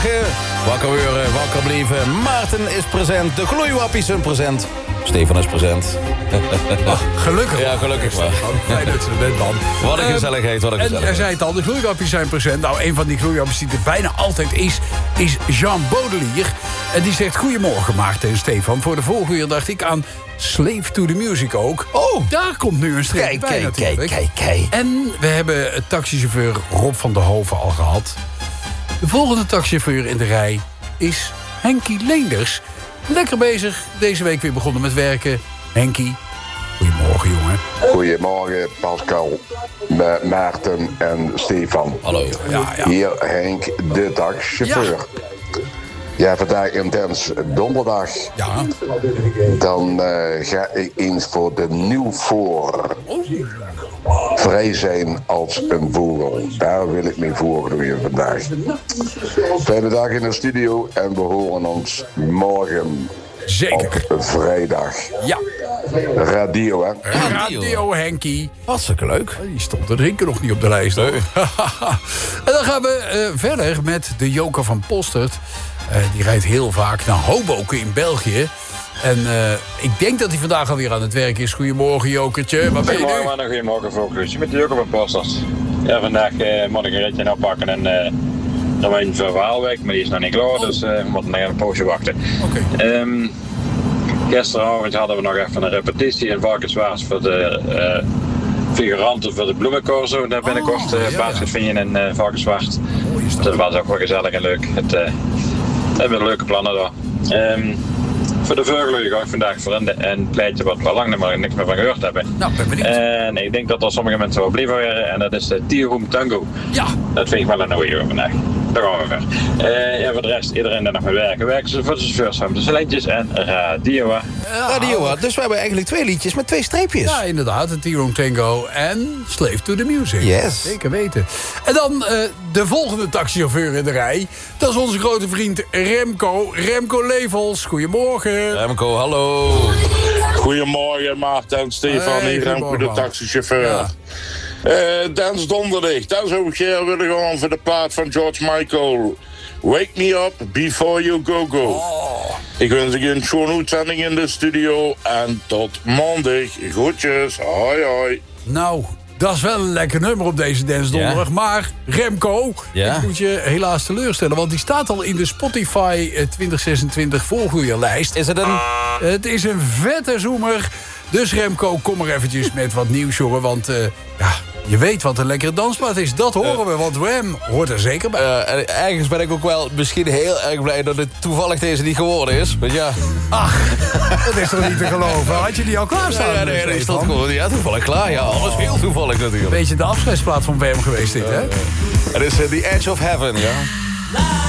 Wakker weuren, wakker blijven. Maarten is present, de gloeiwappies zijn present. Stefan is present. Gelukkig. Ja, gelukkig maar. Fijn dat ze er bent, man. Wat een gezelligheid, wat een En gezelligheid. jij zei het al, de gloeiwappies zijn present. Nou, een van die gloeiwappies die er bijna altijd is Jean Baudelier. En die zegt, goedemorgen Maarten en Stefan. Voor de volgende uur dacht ik aan Slave to the Music ook. Oh. Daar komt nu een streep bij natuurlijk. Kijk. En we hebben taxichauffeur Rob van der Hoven al gehad. De volgende taxichauffeur in de rij is Henkie Leenders. Lekker bezig, deze week weer begonnen met werken. Henkie, goedemorgen jongen. Goedemorgen Pascal, Maarten en Stefan. Hallo. Ja. Hier Henk, de taxichauffeur. Ja, vandaag intens donderdag. Ja. Dan ga ik eens voor de nieuw voor. Vrij zijn als een vogel. Daar wil ik mee voordoen vandaag. Fijne dag in de studio en we horen ons morgen Zeker. op vrijdag. Ja. Radio, hè? Radio Henkie. Hartstikke leuk. Die stond te drinken nog niet op de lijst. Hoor. En dan gaan we verder met de Joker van Postert. Die rijdt heel vaak naar Hoboken in België. En ik denk dat hij vandaag alweer aan het werk is. Goedemorgen Jokertje, waar ben je nu? Goedemorgen, man. Goedemorgen, Focus. Met de Joker van Posters. Ja, vandaag moet ik een ritje oppakken en dan mijn verhaalwerk, maar die is nog niet klaar, dus we moeten nog een poosje wachten. Oké. Gisteravond hadden we nog even een repetitie in Valkenswaard voor de figuranten voor de bloemencorso. Daar binnenkort plaats gaat vinden in Valkenswaard. Dus dat was ook wel gezellig en leuk. We hebben leuke plannen daar. Voor de vogelen ga ik vandaag voor een pleitje wat we lang niks meer van gehoord hebben. Nou, ben benieuwd. En ik denk dat er sommige mensen wel blij van waren. En dat is de Tieroom Tango. Ja. Dat vind ik wel een goeie vandaag. Daar gaan we weer. En voor de rest, iedereen daar nog mee werken. Werken ze voor de chauffeurs van de Selentjes en Radio. Radio, dus we hebben eigenlijk 2 liedjes met 2 streepjes. Ja, inderdaad. Het T-Room Tango en Slave to the Music. Yes. Zeker weten. En dan de volgende taxichauffeur in de rij. Dat is onze grote vriend Remco. Remco Levels. Goedemorgen. Remco, hallo. Goedemorgen Maarten en Stefan, Hey, hier Remco de goedemorgen. taxichauffeur. Ja. Dans donderdag, daar zou ik willen gaan voor de plaat van George Michael. Wake me up before you go. Ik wens je een schoon uitzending in de studio en tot maandag. Groetjes, hoi hoi. Nou, dat is wel een lekker nummer op deze Dance Donderdag. Ja. Maar Remco, Ja. ik moet je helaas teleurstellen. Want die staat al in de Spotify 2026 voorgroeierlijst. Is het een... Het is een vette zoemer. Dus Remco, kom er eventjes met wat nieuws, jongen. Want je weet wat een lekkere dansplaat is. Dat horen we, want Wham hoort er zeker bij. ergens ben ik ook wel misschien heel erg blij dat het toevallig deze niet geworden is. Want ja... Dat is toch niet te geloven? Had je die al klaarstaan? Nee, dat is dat gewoon. Ja, toevallig klaar. Ja, alles heel toevallig natuurlijk. Beetje de afscheidsplaat van Wham geweest dit, hè? Het is The Edge of Heaven, ja.